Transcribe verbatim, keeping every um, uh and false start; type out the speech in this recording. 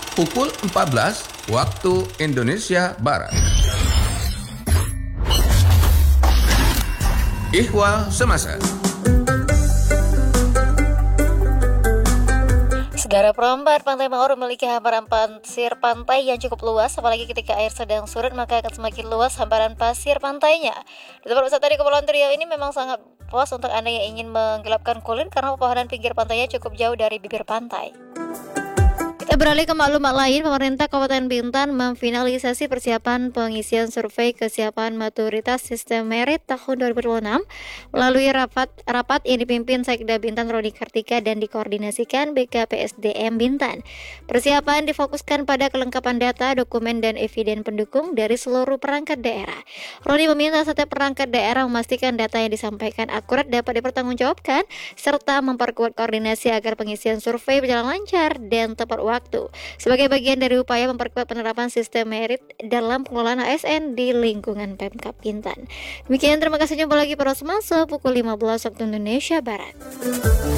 pukul empat belas waktu Indonesia Barat. Ihwal Semasa. Segara Perombat, Pantai Maur memiliki hamparan pasir pantai yang cukup luas, apalagi ketika air sedang surut maka akan semakin luas hamparan pasir pantainya. Di tempat wisata di Kepulauan Riau ini memang sangat puas untuk Anda yang ingin menggelapkan kulit karena pepohonan pinggir pantainya cukup jauh dari bibir pantai. Kita beralih ke maklumat lain. Pemerintah Kabupaten Bintan memfinalisasi persiapan pengisian survei kesiapan maturitas sistem merit tahun dua ribu dua puluh enam melalui rapat rapat yang dipimpin Sekda Bintan Roni Kartika dan dikoordinasikan B K P S D M Bintan. Persiapan difokuskan pada kelengkapan data, dokumen dan eviden pendukung dari seluruh perangkat daerah. Roni meminta setiap perangkat daerah memastikan data yang disampaikan akurat dapat dipertanggungjawabkan serta memperkuat koordinasi agar pengisian survei berjalan lancar dan tepat waktu. Sebagai bagian dari upaya memperkuat penerapan sistem merit dalam pengelolaan A S N di lingkungan Pemkab Bintan. Demikian, terima kasih, jumpa lagi pada Selasa pukul lima belas waktu Indonesia Barat.